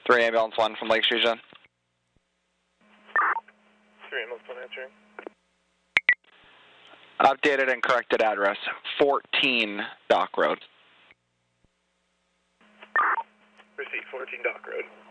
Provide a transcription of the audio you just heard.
3 ambulance 1 from Lake Street, John. 3 ambulance 1 answering. Updated and corrected address, 14 Dock Road. Receipt 14 Dock Road.